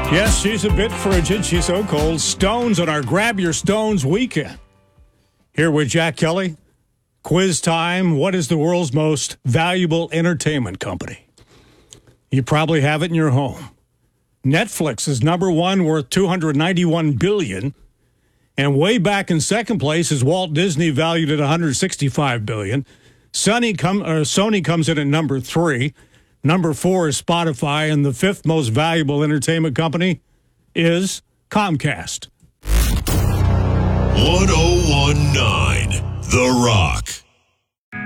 Yes, she's a bit frigid. She's so cold. Stones on our Grab Your Stones weekend. Here with Jack Kelly. Quiz time. What is the world's most valuable entertainment company? You probably have it in your home. Netflix is number one, worth $291 billion. And way back in second place is Walt Disney, valued at $165 billion. Sony comes in at number three. Number four is Spotify, and the fifth most valuable entertainment company is Comcast. 1019 The Rock.